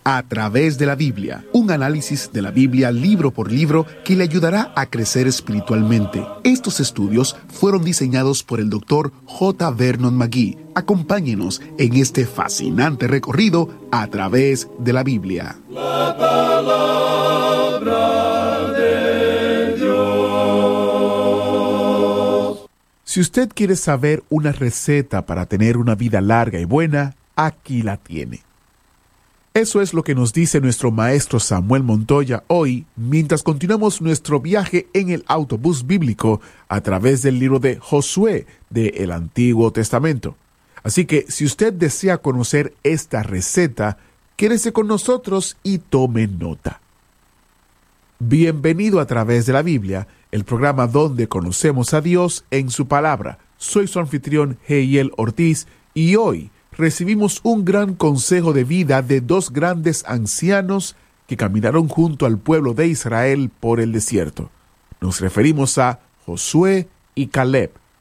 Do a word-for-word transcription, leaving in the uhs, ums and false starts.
A través de la Biblia, un análisis de la Biblia libro por libro que le ayudará a crecer espiritualmente. Estos estudios fueron diseñados por el doctor J. Vernon McGee. Acompáñenos en este fascinante recorrido a través de la Biblia. La palabra de Dios. Si usted quiere saber una receta para tener una vida larga y buena, aquí la tiene. Eso es lo que nos dice nuestro maestro Samuel Montoya hoy, mientras continuamos nuestro viaje en el autobús bíblico a través del libro de Josué del Antiguo Testamento. Así que si usted desea conocer esta receta, quédese con nosotros y tome nota. Bienvenido a través de la Biblia, el programa donde conocemos a Dios en su palabra. Soy su anfitrión Heiel Ortiz y hoy recibimos un gran consejo de vida de dos grandes ancianos que caminaron junto al pueblo de Israel por el desierto. Nos referimos a Josué y Caleb.